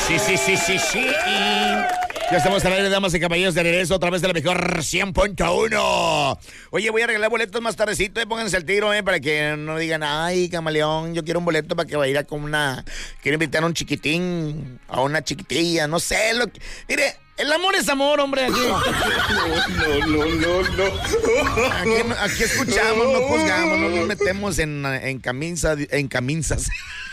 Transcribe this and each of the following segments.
Sí. Ya estamos al aire, damas y caballeros, de regreso otra vez de la mejor 100.1. Oye, voy a regalar boletos más tardecito, pónganse al tiro, para que no digan, ay, camaleón, yo quiero un boleto para que vaya a ir con quiero invitar a un chiquitín, a una chiquitilla, no sé, mire, el amor es amor, hombre, aquí. No. Aquí escuchamos, no juzgamos, no nos metemos en camisas.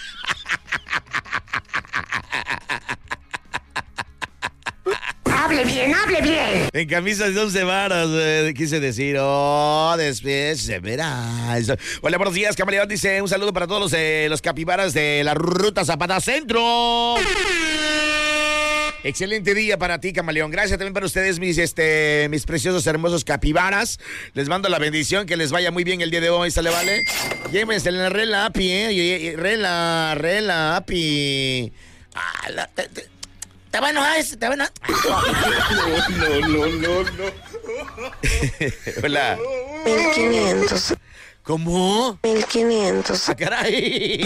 Hable bien. En camisas de 11 varas, quise decir. Después se verá. Hola, buenos días, camaleón. Dice, un saludo para todos los capibaras de la Ruta Zapata Centro. Excelente día para ti, camaleón. Gracias también para ustedes, mis preciosos, hermosos capibaras. Les mando la bendición, que les vaya muy bien el día de hoy, ¿sale, vale? Llévense en la Rela Api, Rela Api. Te va a enojar, te va a enojar. No. Hola. 1500. ¿Cómo? 1500. ¡Ah, caray!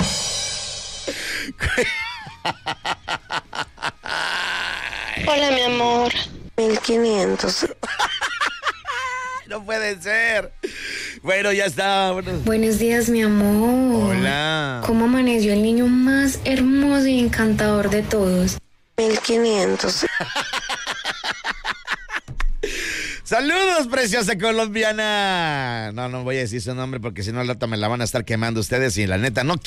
Hola, mi amor. 1500. No puede ser. Bueno, ya está. Buenos días, mi amor. Hola. ¿Cómo amaneció el niño más hermoso y encantador de todos? 1500. Saludos, preciosa colombiana. No voy a decir su nombre porque si no al rato me la van a estar quemando ustedes y la neta no